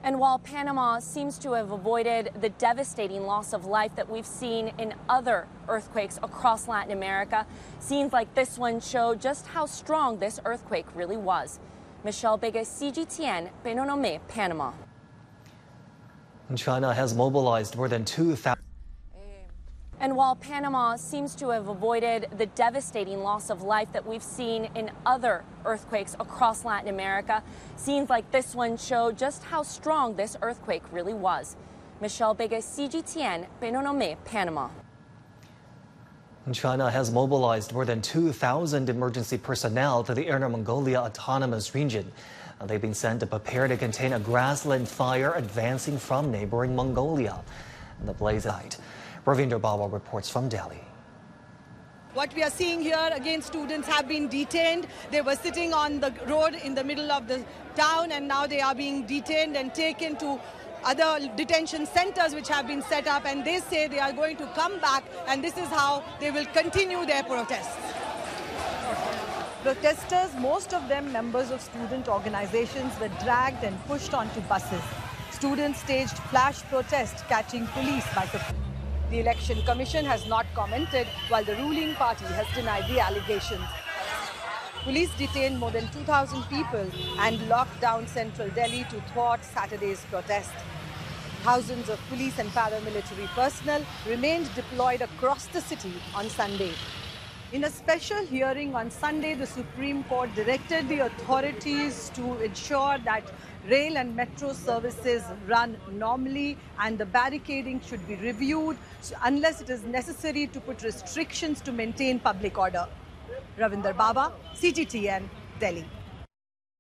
And while Panama seems to have avoided the devastating loss of life that we've seen in other earthquakes across Latin America, scenes like this one show just how strong this earthquake really was. Michelle Bega, CGTN, Penonomé, Panama. China has mobilized more than 2,000. And while Panama seems to have avoided the devastating loss of life that we've seen in other earthquakes across Latin America, scenes like this one show just how strong this earthquake really was. Michelle Bega, CGTN, Penonomé, Panama. China has mobilized more than 2,000 emergency personnel to the Inner Mongolia Autonomous Region. They've been sent to prepare to contain a grassland fire advancing from neighboring Mongolia. The blaze died. Ravinder Bawa reports from Delhi. What we are seeing here, again, students have been detained. They were sitting on the road in the middle of the town, and now they are being detained and taken to other detention centers which have been set up, and they say they are going to come back, and this is how they will continue their protests. Protesters, most of them members of student organizations, were dragged and pushed onto buses. Students staged flash protests, catching police by surprise. The Election Commission has not commented, while the ruling party has denied the allegations. Police detained more than 2,000 people and locked down central Delhi to thwart Saturday's protest. Thousands of police and paramilitary personnel remained deployed across the city on Sunday. In a special hearing on Sunday, the Supreme Court directed the authorities to ensure that rail and metro services run normally, and the barricading should be reviewed unless it is necessary to put restrictions to maintain public order. Ravinder Baba, CGTN, Delhi.